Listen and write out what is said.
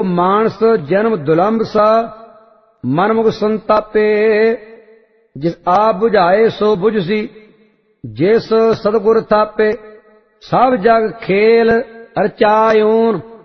मानस जन्म दुलंब सा मन मुख संतापे जिस आप बुझाए सो बुझसी जिस सतगुर थापे सब जग खेल रचायून